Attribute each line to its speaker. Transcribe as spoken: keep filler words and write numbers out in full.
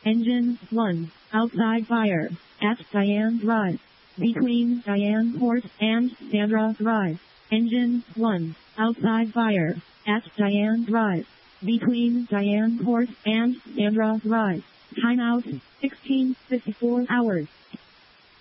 Speaker 1: Engine one. Outside fire. At Diane Drive. Between Diane Court and Sandra Drive. Engine one. Outside fire. At Diane Drive. Between Diane Court and Sandra Drive. Timeout sixteen fifty-four hours.